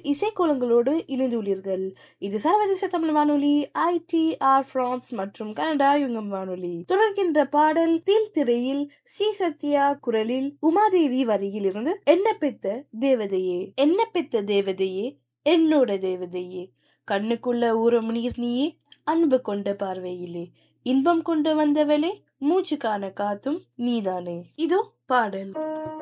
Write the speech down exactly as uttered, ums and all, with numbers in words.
இசைக்கோலங்களோடு இணைந்துள்ளீர்கள். இது சர்வதேச தமிழ் வானொலி ஐ டி ஆர் பிரான்ஸ் மற்றும் கனடா யுங்கம் வானொலி. தொடர்கின்ற பாடல் தீல் திரையில் சி சத்யா குரலில் உமாதேவி வரியில் இருந்து என்ன பெத்த தேவதையே என்ன பெத்த தேவதையே என்னோட தேவதையே கண்ணுக்குள்ள ஊறும் நீர் நீயே அன்பு கொண்ட பார்வையிலே இன்பம் கொண்டு வந்தவளே மூச்சு காண காத்தும் நீதானே. இதோ பாடல்.